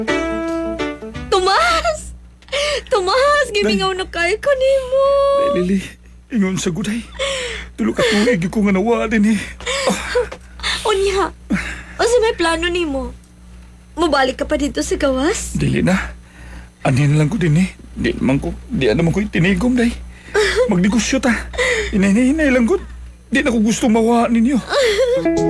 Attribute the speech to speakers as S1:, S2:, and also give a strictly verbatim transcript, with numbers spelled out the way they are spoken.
S1: Tomas! Tomas, gimingaw na kayo ko nimo.
S2: Day, Lili, ingon sa guday. Tulog ka tuig ko nga nawa din eh.
S1: Unya, o sa may plano nimo? Mabalik ka pa dito sa gawas?
S2: Dili na. Anin lang ko din eh. Di naman ko, di naman ko itinigom, day. Magnegosyo ta. Inay-inay lang ko. Di na ko gusto mawa ninyo.